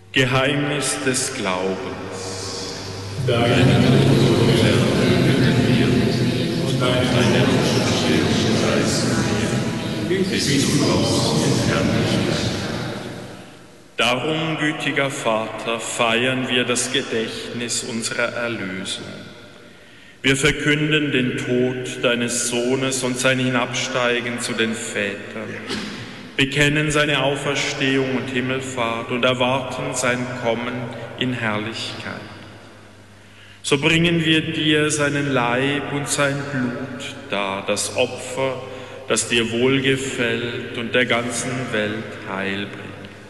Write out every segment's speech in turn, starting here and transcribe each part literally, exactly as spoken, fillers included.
Geheimnis des Glaubens. Deine Tod erhöhen wir und deine Auferstehung preisen wir, bis du kommst in Herrlichkeit. Darum, gütiger Vater, feiern wir das Gedächtnis unserer Erlösung. Wir verkünden den Tod deines Sohnes und sein Hinabsteigen zu den Vätern, bekennen seine Auferstehung und Himmelfahrt und erwarten sein Kommen in Herrlichkeit. So bringen wir dir seinen Leib und sein Blut dar, das Opfer, das dir wohlgefällt und der ganzen Welt Heil bringt.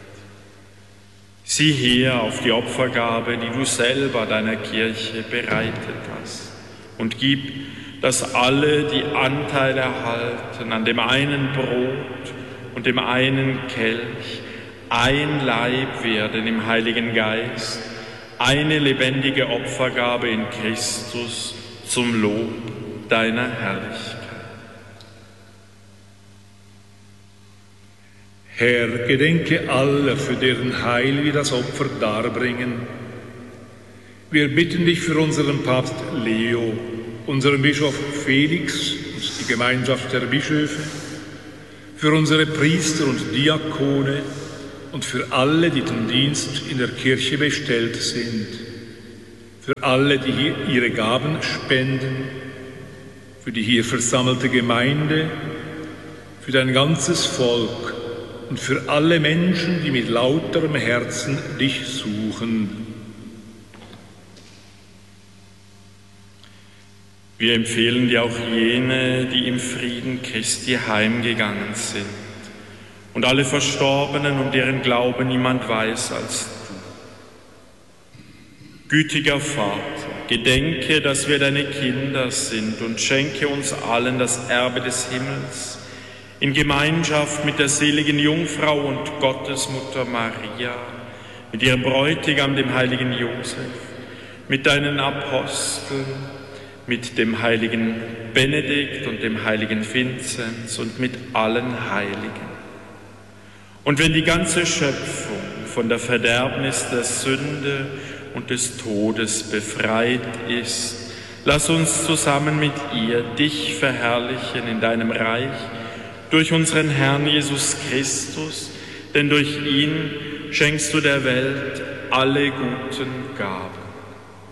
Sieh her auf die Opfergabe, die du selber deiner Kirche bereitet hast, und gib, dass alle, die Anteil erhalten an dem einen Brot und dem einen Kelch, ein Leib werden im Heiligen Geist, eine lebendige Opfergabe in Christus zum Lob deiner Herrlichkeit. Herr, gedenke aller, für deren Heil wir das Opfer darbringen. Wir bitten dich für unseren Papst Leo, unseren Bischof Felix und die Gemeinschaft der Bischöfe, für unsere Priester und Diakone und für alle, die den Dienst in der Kirche bestellt sind, für alle, die hier ihre Gaben spenden, für die hier versammelte Gemeinde, für dein ganzes Volk und für alle Menschen, die mit lauterem Herzen dich suchen. Wir empfehlen dir auch jene, die im Frieden Christi heimgegangen sind, und alle Verstorbenen, um deren Glaube niemand weiß als du. Gütiger Vater, gedenke, dass wir deine Kinder sind, und schenke uns allen das Erbe des Himmels, in Gemeinschaft mit der seligen Jungfrau und Gottesmutter Maria, mit ihrem Bräutigam, dem heiligen Josef, mit deinen Aposteln, mit dem heiligen Benedikt und dem heiligen Vinzenz und mit allen Heiligen. Und wenn die ganze Schöpfung von der Verderbnis der Sünde und des Todes befreit ist, lass uns zusammen mit ihr dich verherrlichen in deinem Reich, durch unseren Herrn Jesus Christus, denn durch ihn schenkst du der Welt alle guten Gaben.